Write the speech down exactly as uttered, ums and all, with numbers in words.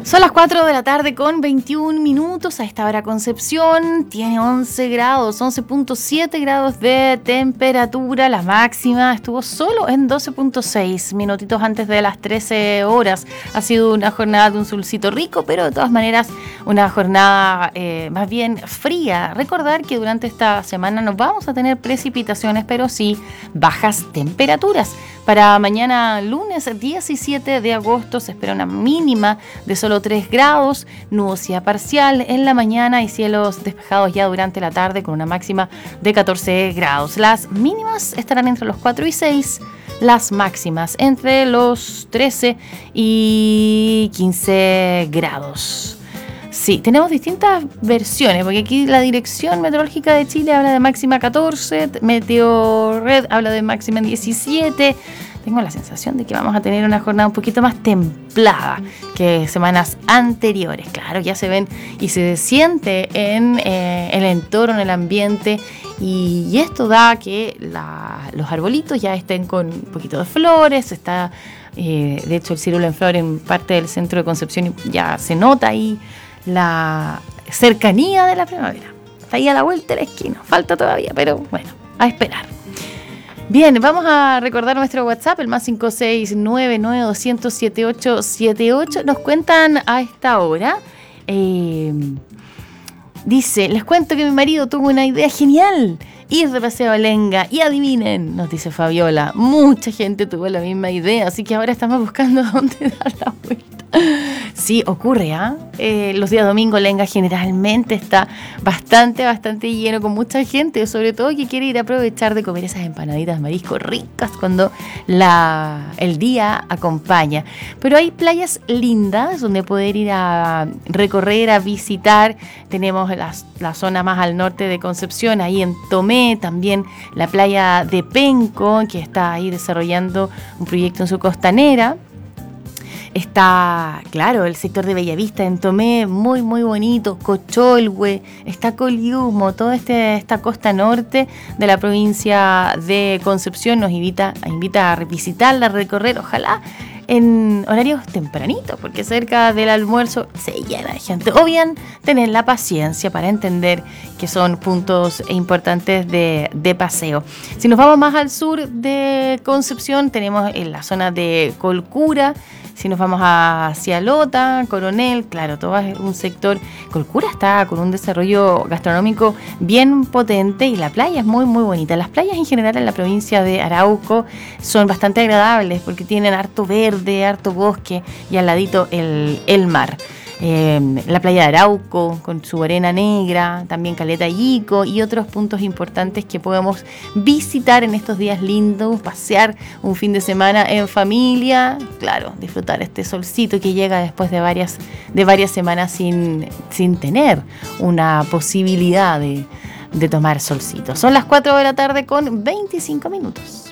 Son las cuatro de la tarde con veintiún minutos. A esta hora Concepción tiene once grados, once punto siete grados de temperatura. La máxima estuvo solo en doce punto seis, minutitos antes de las trece horas. Ha sido una jornada de un solcito rico, pero de todas maneras una jornada eh, más bien fría. Recordar que durante esta semana no vamos a tener precipitaciones, pero sí bajas temperaturas. Para mañana lunes diecisiete de agosto se espera una mínima de solo tres grados, nubosidad parcial en la mañana y cielos despejados ya durante la tarde con una máxima de catorce grados. Las mínimas estarán entre los cuatro y seis, las máximas entre los trece y quince grados. Sí, tenemos distintas versiones, porque aquí la Dirección Meteorológica de Chile habla de máxima catorce, Meteorred habla de máxima diecisiete. Tengo la sensación de que vamos a tener una jornada un poquito más templada que semanas anteriores. Claro, ya se ven y se siente en eh, el entorno, en el ambiente, y, y esto da que la, los arbolitos ya estén con un poquito de flores. Está, eh, de hecho, el círculo en flor en parte del centro de Concepción ya se nota ahí la cercanía de la primavera. Está ahí a la vuelta de la esquina, falta todavía, pero bueno, a esperar. Bien, vamos a recordar nuestro WhatsApp, el más cinco seis nueve nueve dos cero cero siete ocho siete ocho. Nos cuentan a esta hora, eh, dice, les cuento que mi marido tuvo una idea genial, ir de paseo a Lenga, y adivinen, nos dice Fabiola, mucha gente tuvo la misma idea, así que ahora estamos buscando dónde dar la vuelta. Sí, ocurre, ¿ah? ¿eh? Eh, los días domingos Lenga generalmente está bastante, bastante lleno con mucha gente, sobre todo que quiere ir a aprovechar de comer esas empanaditas de marisco ricas cuando la, el día acompaña. Pero hay playas lindas donde poder ir a recorrer, a visitar. Tenemos la, la zona más al norte de Concepción, ahí en Tomé, también la playa de Penco, que está ahí desarrollando un proyecto en su costanera. Está, claro, el sector de Bellavista en Tomé, muy, muy bonito, Cocholhue, está Coliumo, toda este, esta costa norte de la provincia de Concepción nos invita, invita a revisitarla, a recorrer, ojalá en horarios tempranitos, porque cerca del almuerzo se llena de gente. O bien tener la paciencia para entender que son puntos importantes de, de paseo. Si nos vamos más al sur de Concepción, tenemos en la zona de Colcura. Si nos vamos hacia Lota, Coronel, claro, todo es un sector. Colcura está con un desarrollo gastronómico bien potente y la playa es muy, muy bonita. Las playas en general en la provincia de Arauco son bastante agradables porque tienen harto verde, harto bosque y al ladito el, el mar. Eh, la playa de Arauco con su arena negra, también Caleta Yico y otros puntos importantes que podemos visitar en estos días lindos, pasear un fin de semana en familia, claro, disfrutar este solcito que llega después de varias, de varias semanas sin, sin tener una posibilidad de, de tomar solcito. Son las cuatro de la tarde con veinticinco minutos.